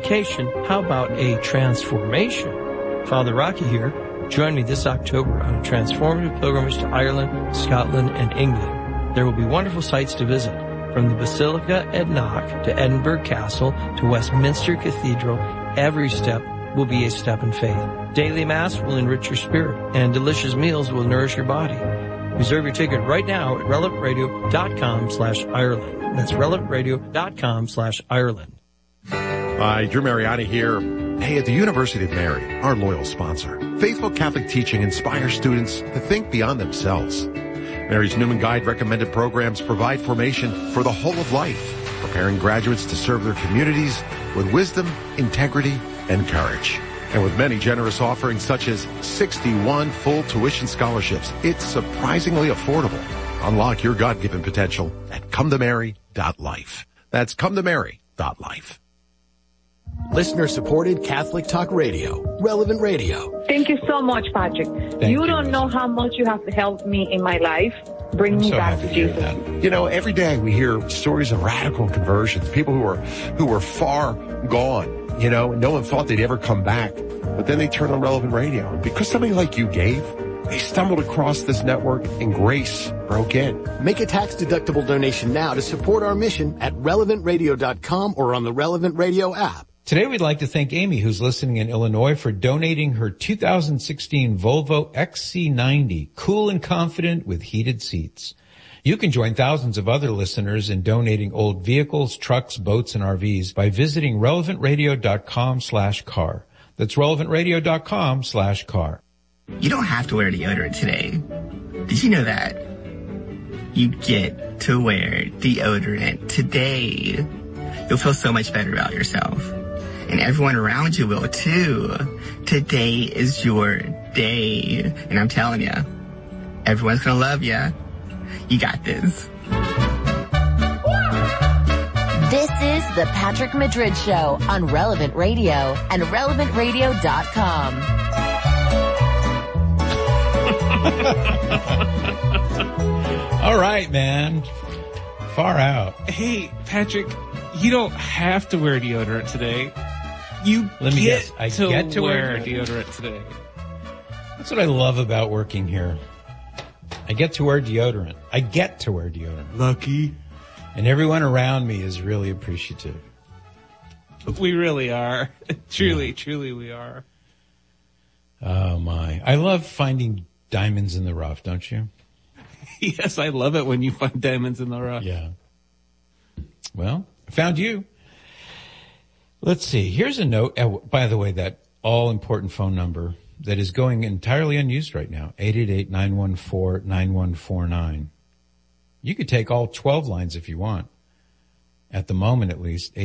vacation. How about a transformation? Father Rocky here. Join me this October on a transformative pilgrimage to Ireland, Scotland, and England. There will be wonderful sights to visit, from the Basilica at Knock to Edinburgh Castle to Westminster Cathedral. Every step will be a step in faith. Daily Mass will enrich your spirit, and delicious meals will nourish your body. Reserve your ticket right now at relevantradio.com/Ireland. That's relevantradio.com/Ireland. Hi, Drew Mariani here. Hey, at the University of Mary, our loyal sponsor, faithful Catholic teaching inspires students to think beyond themselves. Mary's Newman Guide recommended programs provide formation for the whole of life, preparing graduates to serve their communities with wisdom, integrity, and courage. And with many generous offerings such as 61 full tuition scholarships, it's surprisingly affordable. Unlock your God-given potential at cometomary.life. That's cometomary.life. Listener-supported Catholic Talk Radio, Relevant Radio. Thank you so much, Patrick. You don't know how much you have helped me in my life. Bring me back to Jesus. You know, every day we hear stories of radical conversions, people who were far gone, you know, no one thought they'd ever come back. But then they turned on Relevant Radio. And because somebody like you gave, they stumbled across this network and grace broke in. Make a tax-deductible donation now to support our mission at relevantradio.com or on the Relevant Radio app. Today we'd like to thank Amy, who's listening in Illinois, for donating her 2016 Volvo XC90, cool and confident with heated seats. You can join thousands of other listeners in donating old vehicles, trucks, boats, and RVs by visiting relevantradio.com/car. That's relevantradio.com/car. You don't have to wear deodorant today. Did you know that? You get to wear deodorant today. You'll feel so much better about yourself. And everyone around you will too. Today is your day. And I'm telling you, everyone's gonna love you. You got this. This is the Patrick Madrid Show on Relevant Radio and relevantradio.com. All right, man. Far out. Hey, Patrick, you don't have to wear deodorant today. Let me guess. I get to wear deodorant today. That's what I love about working here. I get to wear deodorant. Lucky. And everyone around me is really appreciative. We really are. Truly we are. Oh my. I love finding diamonds in the rough, don't you? Yes, I love it when you find diamonds in the rough. Yeah. Well, I found you. Let's see. Here's a note. By the way, that all-important phone number that is going entirely unused right now, 888-914-9149. You could take all 12 lines if you want. At the moment, at least,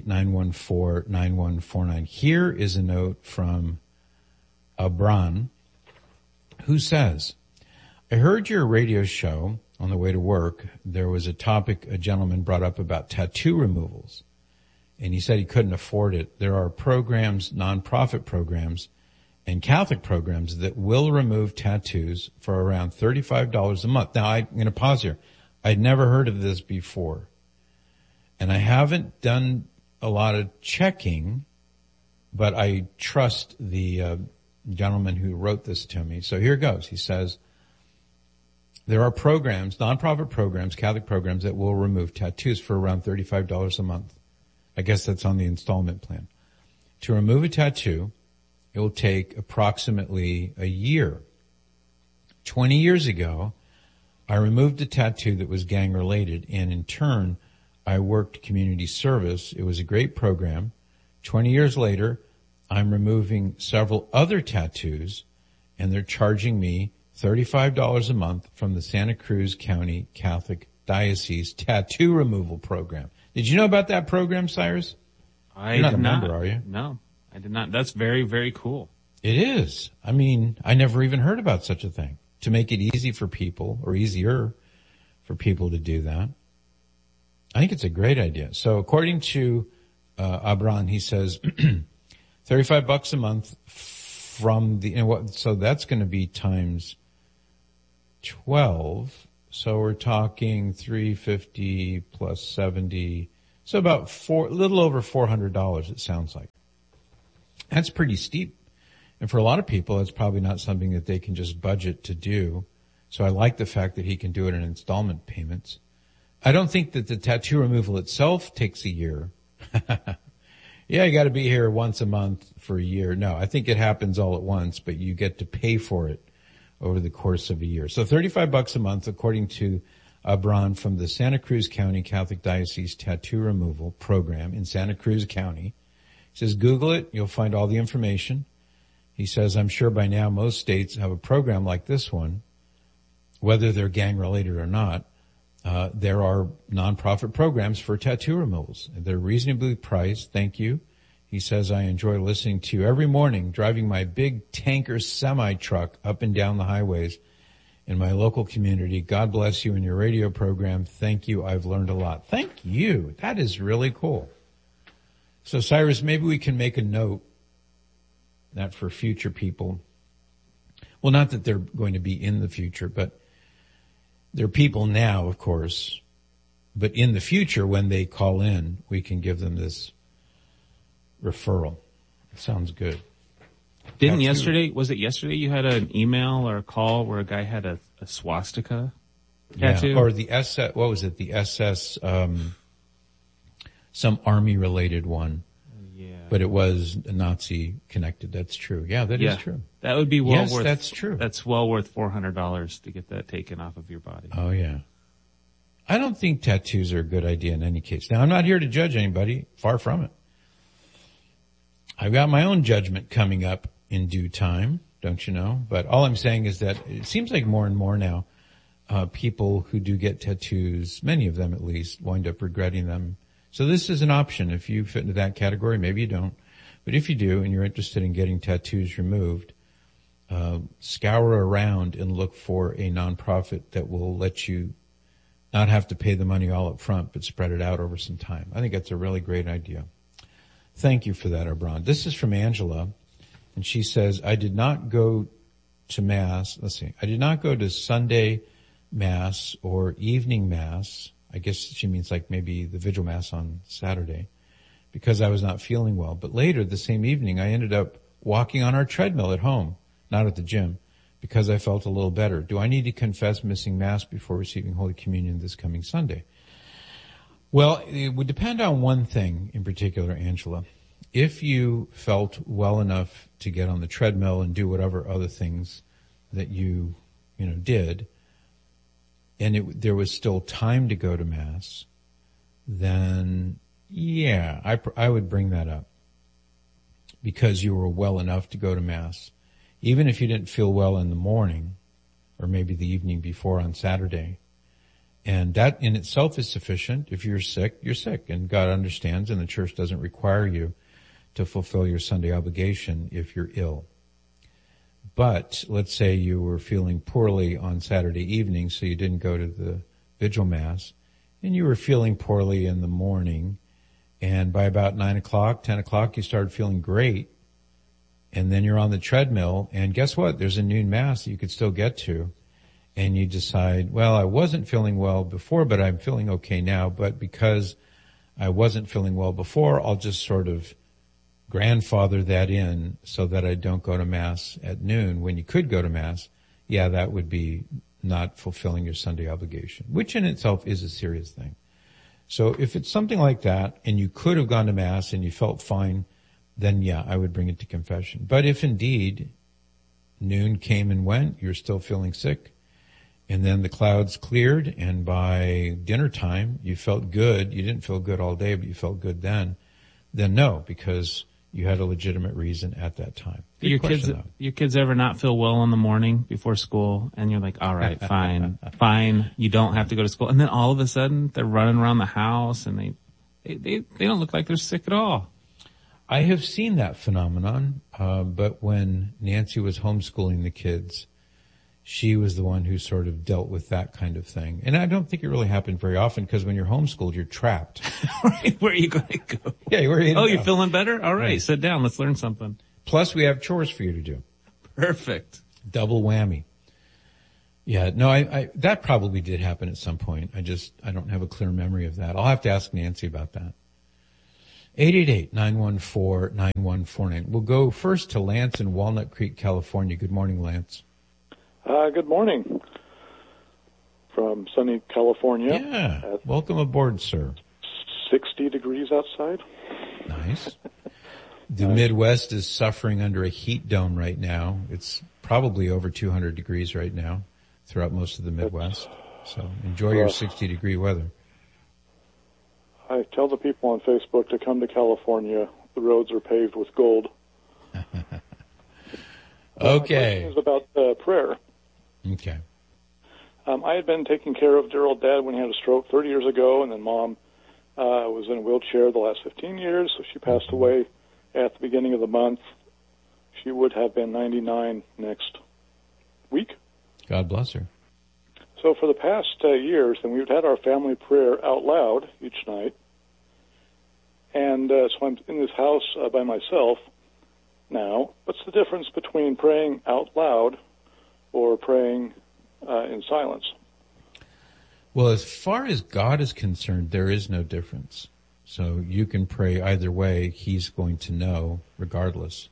888-914-9149. Here is a note from Abran, who says, I heard your radio show on the way to work. There was a topic a gentleman brought up about tattoo removals. And he said he couldn't afford it. There are programs, nonprofit programs, and Catholic programs that will remove tattoos for around $35 a month. Now, I'm going to pause here. I'd never heard of this before. And I haven't done a lot of checking, but I trust the gentleman who wrote this to me. So here goes. He says, there are programs, nonprofit programs, Catholic programs that will remove tattoos for around $35 a month. I guess that's on the installment plan. To remove a tattoo, it will take approximately a year. 20 years ago, I removed a tattoo that was gang-related, and in turn, I worked community service. It was a great program. 20 years later, I'm removing several other tattoos, and they're charging me $35 a month from the Santa Cruz County Catholic Diocese Tattoo Removal Program. Did you know about that program, Cyrus? You're not a member, are you? No, I did not. That's very, very cool. It is. I mean, I never even heard about such a thing. To make it easy for people, or easier for people to do that. I think it's a great idea. So according to Abran, he says $35 a month from the, so that's going to be times 12. So we're talking 350 plus 70. So about a little over $400, it sounds like. That's pretty steep. And for a lot of people, it's probably not something that they can just budget to do. So I like the fact that he can do it in installment payments. I don't think that the tattoo removal itself takes a year. Yeah, you got to be here once a month for a year. No, I think it happens all at once, but you get to pay for it over the course of a year. So $35 a month, according to Abran from the Santa Cruz County Catholic Diocese Tattoo Removal Program in Santa Cruz County. He says, Google it. You'll find all the information. He says, I'm sure by now most states have a program like this one, whether they're gang related or not. There are nonprofit programs for tattoo removals. They're reasonably priced. Thank you. He says, I enjoy listening to you every morning, driving my big tanker semi-truck up and down the highways in my local community. God bless you and your radio program. Thank you. I've learned a lot. Thank you. That is really cool. So Cyrus, maybe we can make a note that for future people, well, not that they're going to be in the future, but they're people now, of course, but in the future when they call in, we can give them this referral. It sounds good. Was it yesterday you had an email or a call where a guy had a swastika tattoo? Yeah, or the SS, what was it? The SS, some army related one. Yeah. But it was Nazi connected. That's true. Yeah, that is true. That would be well worth. That's true. That's well worth $400 to get that taken off of your body. Oh yeah. I don't think tattoos are a good idea in any case. Now I'm not here to judge anybody. Far from it. I've got my own judgment coming up in due time, don't you know? But all I'm saying is that it seems like more and more now, people who do get tattoos, many of them at least, wind up regretting them. So this is an option. If you fit into that category, maybe you don't. But if you do and you're interested in getting tattoos removed, scour around and look for a nonprofit that will let you not have to pay the money all up front, but spread it out over some time. I think that's a really great idea. Thank you for that, Abran. This is from Angela, and she says, I did not go to Mass. I did not go to Sunday Mass or evening Mass. I guess she means like maybe the Vigil Mass on Saturday because I was not feeling well. But later the same evening, I ended up walking on our treadmill at home, not at the gym, because I felt a little better. Do I need to confess missing Mass before receiving Holy Communion this coming Sunday? Well, it would depend on one thing in particular, Angela. If you felt well enough to get on the treadmill and do whatever other things that you did, and there was still time to go to Mass, then yeah, I would bring that up because you were well enough to go to Mass. Even if you didn't feel well in the morning or maybe the evening before on Saturday. And that in itself is sufficient. If you're sick, you're sick, and God understands, and the church doesn't require you to fulfill your Sunday obligation if you're ill. But let's say you were feeling poorly on Saturday evening, so you didn't go to the Vigil Mass, and you were feeling poorly in the morning, and by about 9 o'clock, 10 o'clock, you started feeling great, and then you're on the treadmill, and guess what? There's a noon Mass that you could still get to. And you decide, well, I wasn't feeling well before, but I'm feeling okay now. But because I wasn't feeling well before, I'll just sort of grandfather that in so that I don't go to Mass at noon when you could go to Mass. Yeah, that would be not fulfilling your Sunday obligation, which in itself is a serious thing. So if it's something like that and you could have gone to Mass and you felt fine, then yeah, I would bring it to confession. But if indeed noon came and went, you're still feeling sick, and then the clouds cleared, and by dinner time, you felt good. You didn't feel good all day, but you felt good then no, because you had a legitimate reason at that time. Do your kids ever not feel well in the morning before school, and you're like, all right, fine, you don't have to go to school. And then all of a sudden, they're running around the house, and they don't look like they're sick at all. I have seen that phenomenon, but when Nancy was homeschooling the kids, she was the one who sort of dealt with that kind of thing. And I don't think it really happened very often because when you're homeschooled, you're trapped. Right. Where are you going to go? Yeah, where are you? Oh, you're feeling better? All right. Sit down. Let's learn something. Plus, we have chores for you to do. Perfect. Double whammy. Yeah, no, I that probably did happen at some point. I don't have a clear memory of that. I'll have to ask Nancy about that. 888-914-9149. We'll go first to Lance in Walnut Creek, California. Good morning, Lance. Good morning from sunny California. Yeah. Welcome aboard, sir. 60 degrees outside. Nice. The Midwest is suffering under a heat dome right now. It's probably over 200 degrees right now throughout most of the Midwest. So enjoy your 60-degree weather. I tell the people on Facebook to come to California. The roads are paved with gold. Okay. My question is about prayer. Okay. I had been taking care of dear old Dad when he had a stroke 30 years ago, and then Mom was in a wheelchair the last 15 years, so she passed away at the beginning of the month. She would have been 99 next week. God bless her. So for the past years, then we've had our family prayer out loud each night. And so I'm in this house by myself now. What's the difference between praying out loud or praying in silence? Well, as far as God is concerned, there is no difference. So you can pray either way. He's going to know regardless.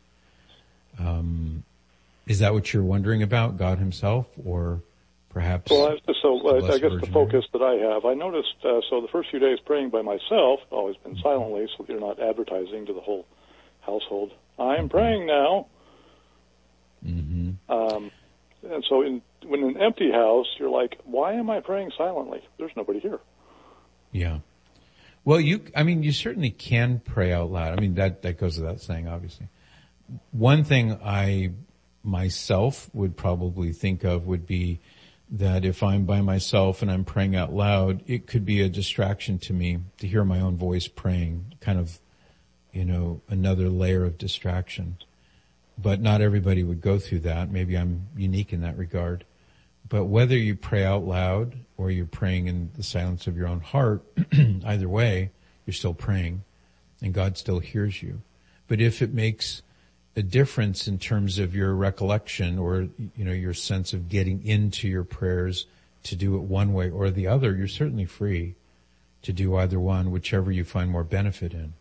Is that what you're wondering about, God himself, or perhaps? Well, I guess the focus that I have, I noticed, so the first few days praying by myself, always been silently, so you're not advertising to the whole household. I am praying now. Mm-hmm. And so when in an empty house, you're like, why am I praying silently? There's nobody here. Yeah. Well, you certainly can pray out loud. I mean, that goes without saying, obviously. One thing I myself would probably think of would be that if I'm by myself and I'm praying out loud, it could be a distraction to me to hear my own voice praying, kind of, another layer of distraction. But not everybody would go through that. Maybe I'm unique in that regard. But whether you pray out loud or you're praying in the silence of your own heart, either way, you're still praying and God still hears you. But if it makes a difference in terms of your recollection or, your sense of getting into your prayers to do it one way or the other, you're certainly free to do either one, whichever you find more benefit in,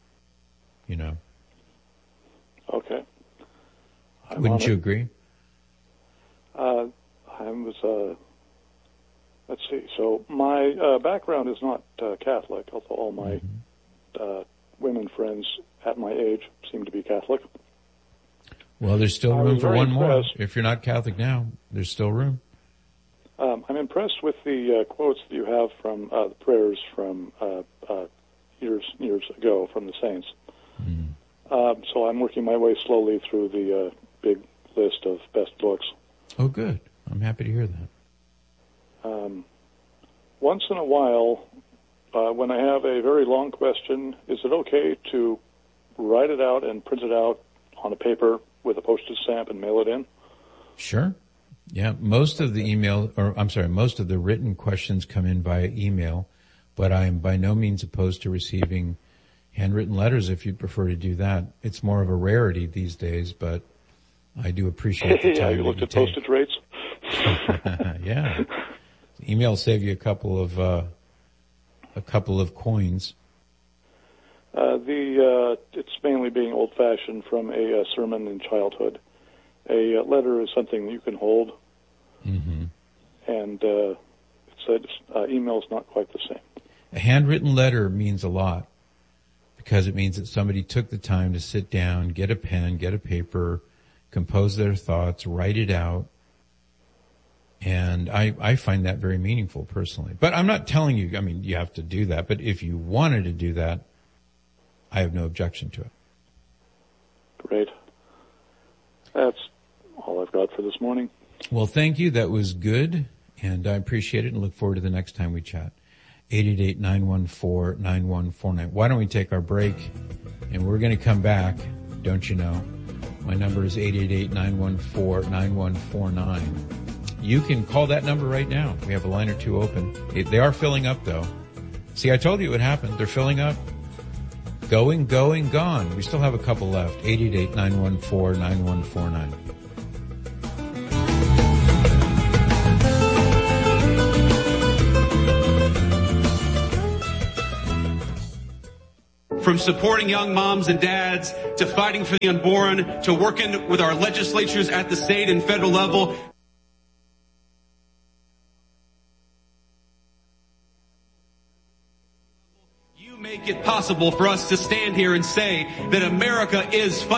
Okay. Wouldn't you agree? Let's see. So my background is not Catholic, although all my women friends at my age seem to be Catholic. Well, there's still room for one more. If you're not Catholic now, there's still room. I'm impressed with the quotes that you have from the prayers from years ago from the saints. So I'm working my way slowly through the big list of best books. Oh, good. I'm happy to hear that. Once in a while, when I have a very long question, is it okay to write it out and print it out on a paper with a postage stamp and mail it in? Sure. Yeah, most of the most of the written questions come in via email, but I am by no means opposed to receiving handwritten letters if you'd prefer to do that. It's more of a rarity these days, but I do appreciate the time. You looked at postage rates? Yeah. Email save you a couple of coins. It's mainly being old-fashioned from a sermon in childhood. A letter is something that you can hold, and email is not quite the same. A handwritten letter means a lot because it means that somebody took the time to sit down, get a pen, get a paper, compose their thoughts, write it out. And I find that very meaningful personally. But I'm not telling you, you have to do that. But if you wanted to do that, I have no objection to it. Great. That's all I've got for this morning. Well, thank you. That was good. And I appreciate it and look forward to the next time we chat. 888-914-9149. Why don't we take our break? And we're going to come back. Don't you know? My number is 888-914-9149. You can call that number right now. We have a line or two open. They are filling up, though. See, I told you it would happen. They're filling up. Going, gone. We still have a couple left. 888-914-9149. from supporting young moms and dads to fighting for the unborn to working with our legislatures at the state and federal level. You make it possible for us to stand here and say that America is